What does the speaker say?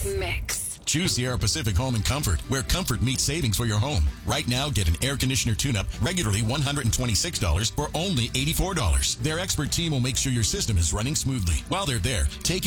Mix. Choose Sierra Pacific Home and Comfort, where comfort meets savings for your home. Right now, get an air conditioner tune-up, regularly $126 for only $84. Their expert team will make sure your system is running smoothly. While they're there, take